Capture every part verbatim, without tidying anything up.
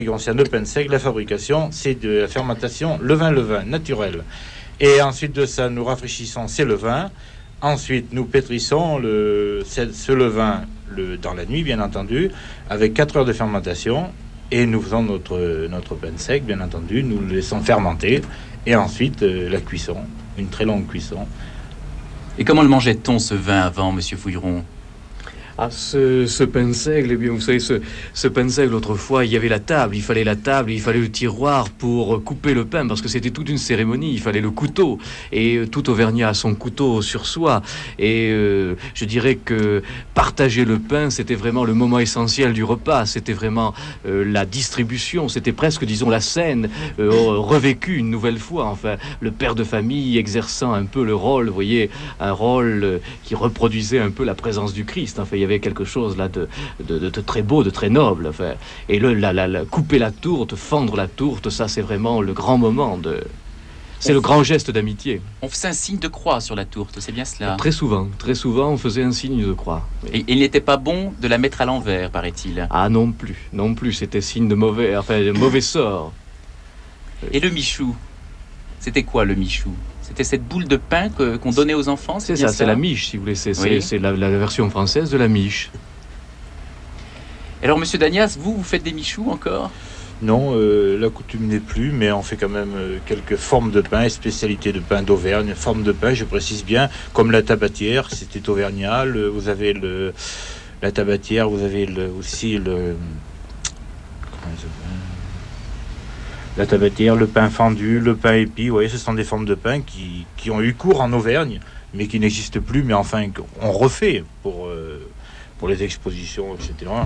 qui concerne le pain sec, la fabrication, c'est de la fermentation levain-levain naturel. Et ensuite de ça, nous rafraîchissons ces levains. Ensuite, nous pétrissons le, ce, ce levain le, dans la nuit, bien entendu, avec quatre heures de fermentation. Et nous faisons notre, notre pain sec, bien entendu. Nous le laissons fermenter. Et ensuite, euh, la cuisson, une très longue cuisson. Et comment le mangeait-on, ce vin, avant, Monsieur Fouilleron ? Ah, ce, ce pain seigle, eh bien, vous savez, ce, ce pain seigle, autrefois, il y avait la table, il fallait la table, il fallait le tiroir pour couper le pain, parce que c'était toute une cérémonie, il fallait le couteau, et euh, tout Auvergnat a son couteau sur soi, et euh, je dirais que partager le pain, c'était vraiment le moment essentiel du repas, c'était vraiment euh, la distribution, c'était presque, disons, la scène euh, revécue une nouvelle fois, enfin, le père de famille exerçant un peu le rôle, vous voyez, un rôle euh, qui reproduisait un peu la présence du Christ, enfin, il y avait quelque chose là de, de, de, de très beau, de très noble. Enfin, et le, la, la, la, couper la tourte, fendre la tourte, ça c'est vraiment le grand moment. De... C'est on le grand geste d'amitié. On faisait un signe de croix sur la tourte, c'est bien cela ? Très souvent, très souvent on faisait un signe de croix. Oui. Et, et il n'était pas bon de la mettre à l'envers, paraît-il ? Ah non plus, non plus, c'était signe de mauvais, enfin, de mauvais sort. Et le michou ? C'était quoi le michou ? C'était cette boule de pain que, qu'on donnait aux enfants, c'est, c'est ça, ça, c'est la miche, si vous voulez. C'est, oui. c'est, c'est la, la version française de la miche. Alors, Monsieur Dagnas, vous, vous faites des michous encore ? Non, euh, la coutume n'est plus, mais on fait quand même euh, quelques formes de pain et spécialités de pain d'Auvergne. Formes de pain, je précise bien, comme la tabatière, c'était auvergnat. Le, vous avez le, la tabatière, vous avez le, aussi le... Comment ça s'appelle ? La tabatière, le pain fendu, le pain épi, vous voyez, ce sont des formes de pain qui, qui ont eu cours en Auvergne, mais qui n'existent plus, mais enfin, on refait pour, euh, pour les expositions, et cetera.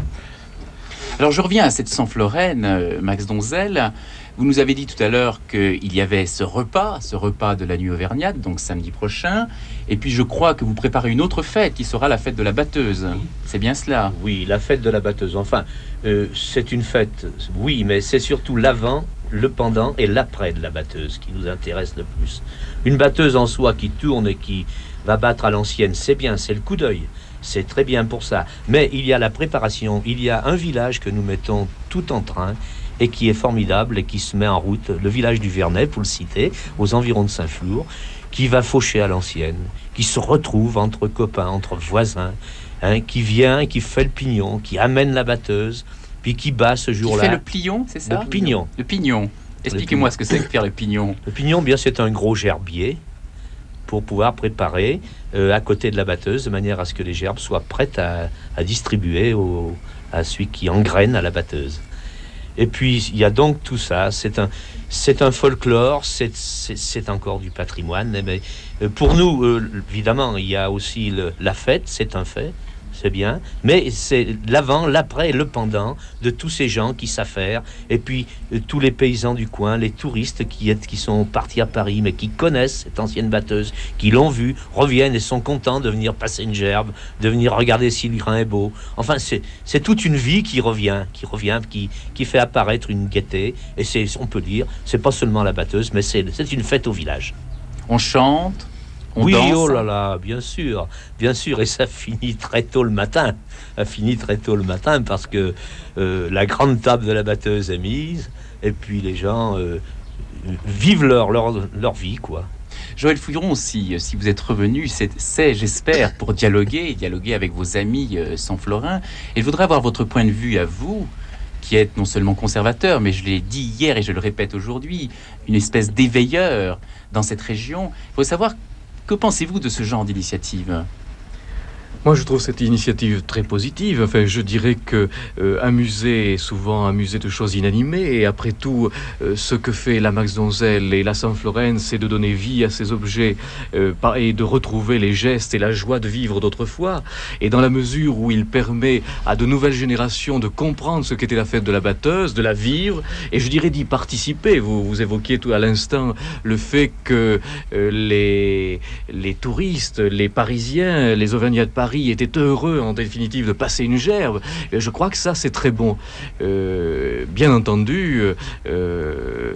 Alors, je reviens à cette Saint-Floraine, euh, Max Donzel. Vous nous avez dit tout à l'heure qu'il y avait ce repas, ce repas de la nuit auvergnate, donc samedi prochain. Et puis, je crois que vous préparez une autre fête qui sera la fête de la batteuse. Oui. C'est bien cela ? Oui, la fête de la batteuse. Enfin, euh, c'est une fête, oui, mais c'est surtout l'avant, le pendant et l'après de la batteuse qui nous intéresse le plus. Une batteuse en soi qui tourne et qui va battre à l'ancienne, c'est bien, c'est le coup d'œil. C'est très bien pour ça. Mais il y a la préparation, il y a un village que nous mettons tout en train et qui est formidable et qui se met en route, le village du Vernet, pour le citer, aux environs de Saint-Flour, qui va faucher à l'ancienne, qui se retrouve entre copains, entre voisins, hein, qui vient, qui fait le pignon, qui amène la batteuse, puis qui bat ce jour-là. Qui fait le plion, c'est ça ? Le pignon. Le pignon. Expliquez-moi ce que c'est que faire le pignon. Le pignon, bien, c'est un gros gerbier pour pouvoir préparer euh, à côté de la batteuse, de manière à ce que les gerbes soient prêtes à, à distribuer au, à celui qui engraine à la batteuse. Et puis, il y a donc tout ça. C'est un, c'est un folklore, c'est, c'est, c'est encore du patrimoine. Mais pour nous, euh, évidemment, il y a aussi le, la fête, c'est un fait. C'est bien, mais c'est l'avant, l'après et le pendant de tous ces gens qui savent faire, et puis euh, tous les paysans du coin, les touristes qui, est, qui sont partis à Paris, mais qui connaissent cette ancienne batteuse, qui l'ont vue, reviennent et sont contents de venir passer une gerbe, de venir regarder si le grain est beau. Enfin, c'est, c'est toute une vie qui revient, qui revient, qui, qui fait apparaître une gaieté, et c'est, on peut dire, c'est pas seulement la batteuse, mais c'est, c'est une fête au village. On chante. On oui, danse. Oh là là, bien sûr, bien sûr, et ça finit très tôt le matin. Ça finit très tôt le matin parce que euh, la grande table de la batteuse est mise, et puis les gens euh, vivent leur, leur, leur vie, quoi. Joël Fouilleron aussi, si vous êtes revenu, c'est, c'est j'espère, pour dialoguer, dialoguer avec vos amis euh, Saint-Florin. Et je voudrais avoir votre point de vue à vous, qui êtes non seulement conservateur, mais je l'ai dit hier et je le répète aujourd'hui, une espèce d'éveilleur dans cette région. Il faut savoir, que pensez-vous de ce genre d'initiative ? Moi, je trouve cette initiative très positive. Enfin, je dirais que euh, un musée est souvent un musée de choses inanimées. Et après tout, euh, ce que fait la Max Donzel et la Saint-Floraine, c'est de donner vie à ces objets euh, et de retrouver les gestes et la joie de vivre d'autrefois. Et dans la mesure où il permet à de nouvelles générations de comprendre ce qu'était la fête de la batteuse, de la vivre, et je dirais d'y participer. Vous, vous évoquiez tout à l'instant le fait que euh, les, les touristes, les Parisiens, les Auvergnats de Paris était heureux en définitive de passer une gerbe. Je crois que ça c'est très bon. Euh, bien entendu, euh, euh,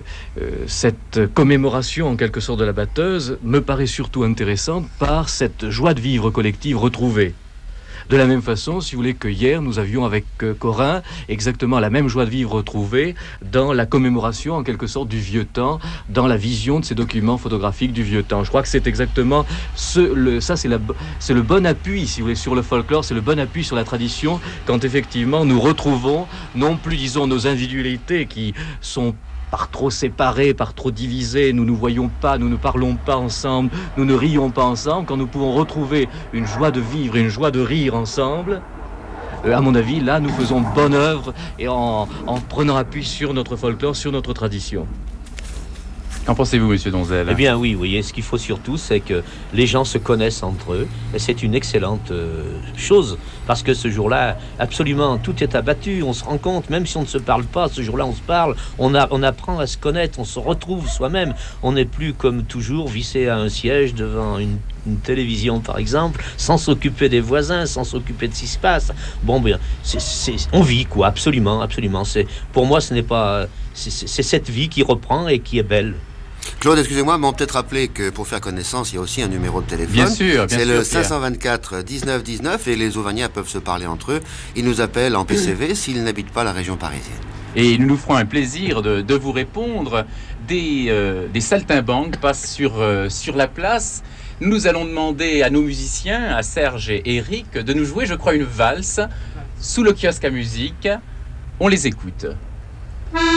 cette commémoration en quelque sorte de la batteuse me paraît surtout intéressante par cette joie de vivre collective retrouvée. De la même façon, si vous voulez, que hier, nous avions avec euh, Corinne exactement la même joie de vivre retrouvée dans la commémoration, en quelque sorte, du vieux temps, dans la vision de ces documents photographiques du vieux temps. Je crois que c'est exactement ce, le, ça, c'est, la, c'est le bon appui, si vous voulez, sur le folklore, c'est le bon appui sur la tradition, quand effectivement nous retrouvons, non plus, disons, nos individualités qui sont par trop séparés, par trop divisés, nous ne nous voyons pas, nous ne parlons pas ensemble, nous ne rions pas ensemble, quand nous pouvons retrouver une joie de vivre, une joie de rire ensemble, euh, à mon avis, là, nous faisons bonne œuvre et en, en prenant appui sur notre folklore, sur notre tradition. Qu'en pensez-vous, monsieur Donzel? Eh bien oui, vous voyez, ce qu'il faut surtout, c'est que les gens se connaissent entre eux, et c'est une excellente euh, chose, parce que ce jour-là, absolument, tout est abattu, on se rend compte, même si on ne se parle pas, ce jour-là, on se parle, on, a, on apprend à se connaître, on se retrouve soi-même, on n'est plus comme toujours vissé à un siège devant une, une télévision, par exemple, sans s'occuper des voisins, sans s'occuper de ce qui se passe. Bon, bien, c'est, c'est, on vit, quoi, absolument, absolument. C'est, pour moi, ce n'est pas... C'est, c'est, c'est cette vie qui reprend et qui est belle. Claude, excusez-moi, mais on peut-être rappeler que pour faire connaissance, il y a aussi un numéro de téléphone. Bien sûr, bien c'est sûr, le Pierre. cinq cent vingt-quatre dix-neuf dix-neuf et les Auvergnats peuvent se parler entre eux. Ils nous appellent en P C V s'ils n'habitent pas la région parisienne. Et nous nous ferons un plaisir de, de vous répondre. Des, euh, des saltimbanques passent sur, euh, sur la place. Nous allons demander à nos musiciens, à Serge et Eric, de nous jouer, je crois, une valse sous le kiosque à musique. On les écoute.